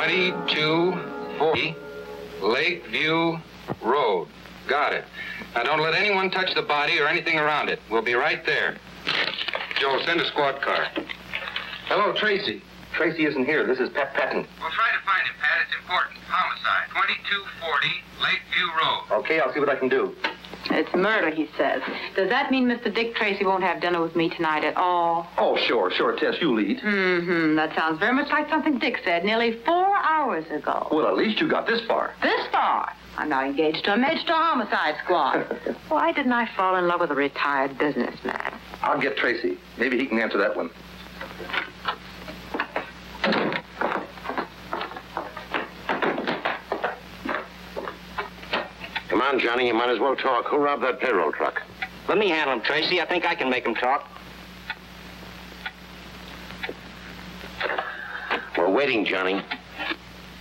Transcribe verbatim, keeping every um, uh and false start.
twenty-two forty Lakeview Road. Got it. Now, don't let anyone touch the body or anything around it. We'll be right there. Joe, send a squad car. Hello, Tracy. Tracy isn't here. This is Pat Patton. We'll try to find him, Pat. It's important. Homicide. twenty-two forty Lakeview Road. Okay, I'll see what I can do. It's murder, he says. Does that mean Mister Dick Tracy won't have dinner with me tonight at all? Oh, sure, sure, Tess, you lead. Mm-hmm. That sounds very much like something Dick said nearly four hours ago. Well, at least you got this far. This far? I'm now engaged to a Major homicide squad. Why didn't I fall in love with a retired businessman? I'll get Tracy. Maybe he can answer that one. Come on, Johnny, you might as well talk. Who robbed that payroll truck? Let me handle him, Tracy. I think I can make him talk. We're waiting, Johnny.